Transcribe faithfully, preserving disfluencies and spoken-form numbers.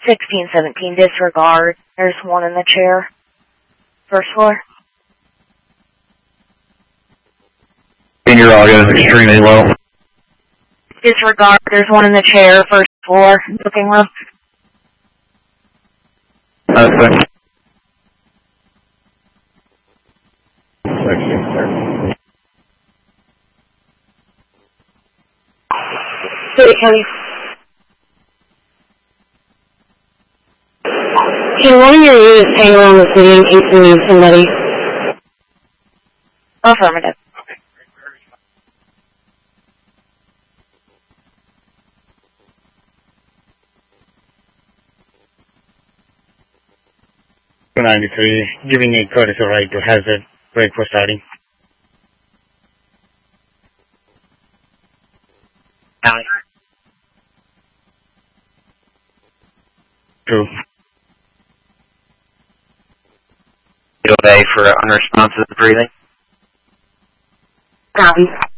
sixteen seventeen, disregard. There's one in the chair. First floor. And your audio is extremely low. Disregard. There's one in the chair. First floor. Booking room. Uh, thanks. City County. Can one of your units hang around the city in case we need somebody? Affirmative. two ninety-three, giving a courtesy right to hazard break for starting. County. True. Field A for unresponsive breathing. Copy.